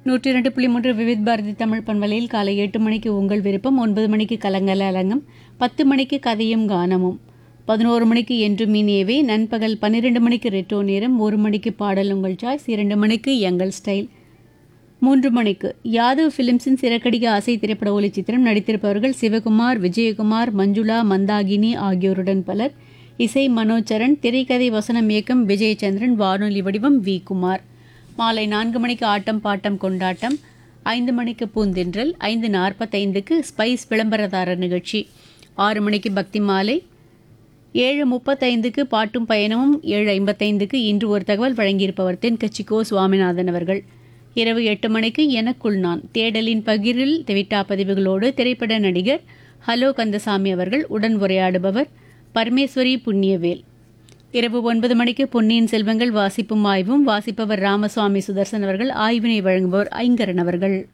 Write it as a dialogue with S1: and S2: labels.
S1: 102.3 விவித் பாரதி தமிழ் பண்பலையில் காலை 8 மணிக்கு உங்கள் விருப்பம், 9 மணிக்கு கலங்கல அலங்கம், 10 மணிக்கு கதையும் கானமும், 11 மணிக்கு என்றும் இனியவே, நண்பகல் 12 மணிக்கு ரெட்ரோ நேரம், 1 மணிக்கு பாடல் உங்கள் சாய்ஸ், 2 மணிக்கு எங்கள் ஸ்டைல், 3 மணிக்கு யாதவ் ஃபிலிம்ஸின் சிறக்கடிக்க ஆசை திரைப்பட ஒளிச்சித்திரம். நடித்திருப்பவர்கள் சிவகுமார், விஜயகுமார், மஞ்சுளா, மந்தாகினி ஆகியோருடன் பலர். இசை மனோஜ் சரண், திரைக்கதை வசனம் இயக்கம் விஜயச்சந்திரன், வானொலி வடிவம் வி குமார். மாலை 4 மணிக்கு ஆட்டம் பாட்டம் கொண்டாட்டம், 5 மணிக்கு பூந்தென்றல், 5:45க்கு ஸ்பைஸ் விளம்பரதாரர் நிகழ்ச்சி, 6 மணிக்கு பக்தி மாலை, 7:35க்கு பாட்டும் பயணமும், 7:55க்கு இன்று ஒரு தகவல் வழங்கியிருப்பவர் தென்கட்சி கோ சுவாமிநாதன் அவர்கள். இரவு 8 மணிக்கு எனக்குள் நான், தேடலின் பகிரில் தெவிட்டா பதிவுகளோடு திரைப்பட நடிகர் ஹலோ கந்தசாமி அவர்கள், உடன் உரையாடுபவர் பரமேஸ்வரி புண்ணியவேல். இரவு 9 மணிக்கு பொன்னியின் செல்வங்கள் வாசிப்பும் ஆய்வும், வாசிப்பவர் ராமசுவாமி சுதர்சன் அவர்கள், ஆய்வினை வழங்குபவர் ஐங்கரன் அவர்கள்.